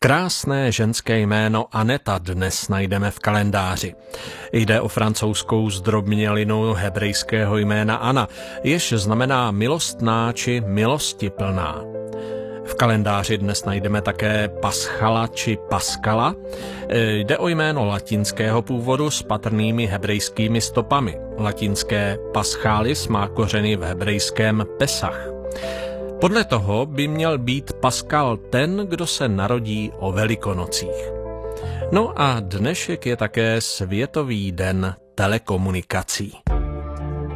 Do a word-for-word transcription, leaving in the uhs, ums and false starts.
Krásné ženské jméno Aneta dnes najdeme v kalendáři. Jde o francouzskou zdrobnělinu hebrejského jména Anna, jež znamená milostná či milostiplná. V kalendáři dnes najdeme také Paschala či Paskala. Jde o jméno latinského původu s patrnými hebrejskými stopami. Latinské paschalis má kořeny v hebrejském Pesach. Podle toho by měl být Paskal ten, kdo se narodí o Velikonocích. No a dnešek je také Světový den telekomunikací.